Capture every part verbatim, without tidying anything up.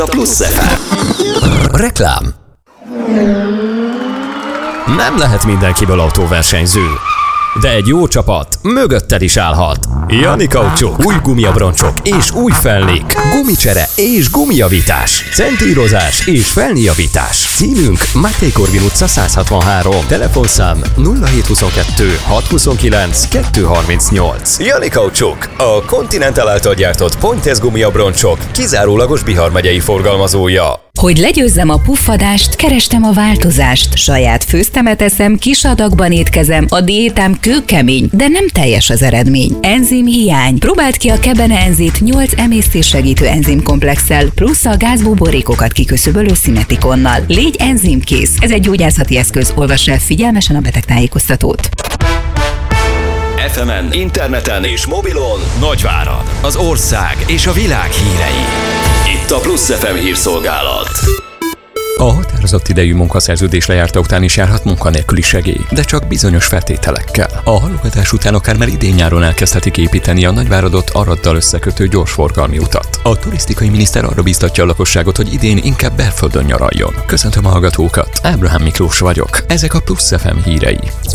a Plusz ef em. Reklám. Nem lehet mindenkiből autóversenyző, de egy jó csapat mögötted is állhat. Jani Kaucsuk, új gumiabroncsok és új felnék, gumicsere és gumijavítás, centírozás és felnéjavítás. Címünk Máté Korvin utca száz hatvanhárom, telefonszám nulla hét huszonkettő hat huszonkilenc kettő harmincnyolc. Jani Kaucsuk, a Continental által gyártott Pointez gumiabroncsok kizárólagos Bihar megyei forgalmazója. Hogy legyőzzem a puffadást, kerestem a változást. Saját főztemet eszem, kis adagban étkezem, a diétám kőkemény, de nem teljes az eredmény. Enzim hiány. Próbáld ki a Kebene Enzét nyolc emésztéssegítő enzimkomplexsel, plusz a gázbuborékokat kiköszöbölő Szimetikonnal. Légy enzimkész. Ez egy gyógyászati eszköz. Olvass el figyelmesen a betegtájékoztatót. ef emen, interneten és mobilon Nagyvárad, az ország és a világ hírei. Itt a Plusz ef em hírszolgálat. A határozott idejű munkaszerződés lejárta után is járhat munkanélküli segély, de csak bizonyos feltételekkel. A halogatás után akár már idén-nyáron elkezdhetik építeni a Nagyváradot Araddal összekötő gyorsforgalmi utat. A turisztikai miniszter arra bíztatja a lakosságot, hogy idén inkább belföldön nyaraljon. Köszöntöm a hallgatókat, Ábrahám Miklós vagyok. Ezek a Plusz ef em hírei.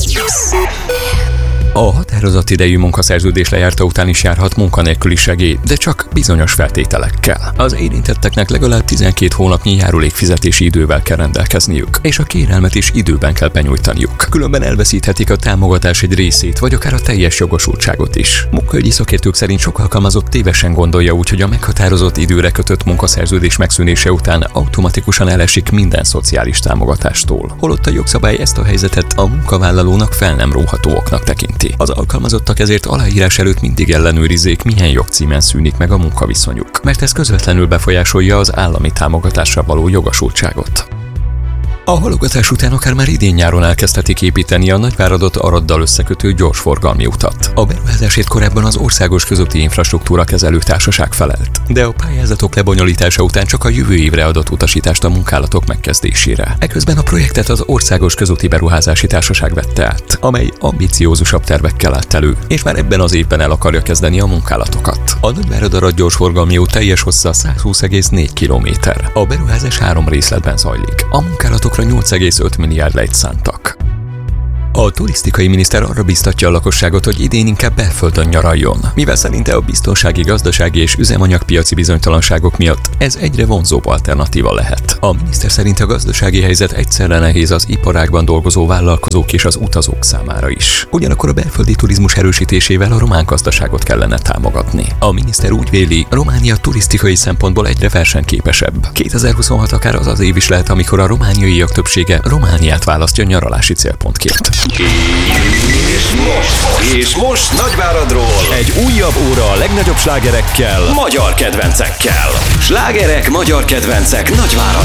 A határozott idejű munkaszerződés lejárta után is járhat munkanélküli segély, de csak bizonyos feltételekkel. Az érintetteknek legalább tizenkét hónapnyi járulékfizetési idővel kell rendelkezniük, és a kérelmet is időben kell benyújtaniuk. Különben elveszíthetik a támogatás egy részét, vagy akár a teljes jogosultságot is. Munkaügyi szakértők szerint sok alkalmazott tévesen gondolja úgy, hogy a meghatározott időre kötött munkaszerződés megszűnése után automatikusan elesik minden szociális támogatástól. Holott a jogszabály ezt a helyzetet a munkavállalónak fel nem róható oknak tekinti. Az alkalmazottak ezért aláírás előtt mindig ellenőrizzék, milyen jogcímen szűnik meg a munkaviszonyuk, mert ez közvetlenül befolyásolja az állami támogatásra való jogosultságot. A halogatás után akár már idén-nyáron elkezdhetik építeni a Nagyváradot Araddal összekötő gyorsforgalmi utat. A beruházásért korábban az Országos Közúti Infrastruktúra Kezelő Társaság felelt, de a pályázatok lebonyolítása után csak a jövő évre adott utasítást a munkálatok megkezdésére. Eközben a projektet az Országos Közúti Beruházási Társaság vette át, amely ambiciózusabb tervekkel állt elő, és már ebben az évben el akarja kezdeni a munkálatokat. A Nagyvárad-Arad gyorsforgalmi út teljes hossza százhúsz egész négy kilométer. A beruházás három részletben zajlik. A munkálatok nyolc egész öt milliárd lejt szántak. A turisztikai miniszter arra biztatja a lakosságot, hogy idén inkább belföldön nyaraljon, mivel szerinte a biztonsági, gazdasági és üzemanyagpiaci bizonytalanságok miatt ez egyre vonzóbb alternatíva lehet. A miniszter szerint a gazdasági helyzet egyszerre nehéz az iparágban dolgozó vállalkozók és az utazók számára is. Ugyanakkor a belföldi turizmus erősítésével a román gazdaságot kellene támogatni. A miniszter úgy véli, Románia turisztikai szempontból egyre versenyképesebb. kétezer-huszonhat akár az az év is lehet, amikor a romániaiak többsége Romániát választja nyaralási célpontként. És most, és most Nagyváradról egy újabb óra a legnagyobb slágerekkel, magyar kedvencekkel. Slágerek, magyar kedvencek Nagyváradon.